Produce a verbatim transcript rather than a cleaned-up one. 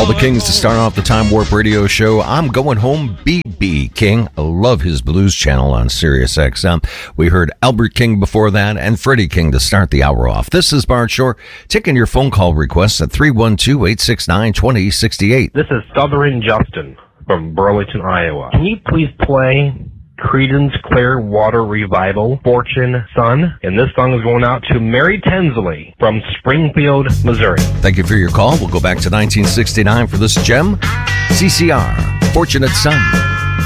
the Kings to start off the Time Warp Radio Show. I'm Going Home, B B King. I love his blues channel on Sirius X M. We heard Albert King before that and Freddie King to start the hour off. This is Bart Shore, taking your phone call requests at three one two, eight six nine, two zero six eight. This is Southern Justin from Burlington, Iowa. Can you please play Creedence Clearwater Revival, Fortune Son? And this song is going out to Mary Tinsley from Springfield, Missouri. Thank you for your call. We'll go back to nineteen sixty-nine for this gem. C C R, Fortunate Son.